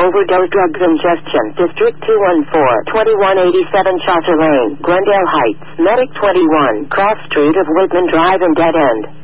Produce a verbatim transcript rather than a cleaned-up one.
overdose drugs ingestion. District two one four, twenty-one eighty-seven Chaucer Lane, Glendale Heights. Medic twenty-one, cross street of Whitman Drive and Dead End.